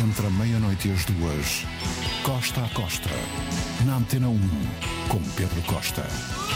Entre a meia-noite e as duas, Costa a Costa, na Antena 1, com Pedro Costa.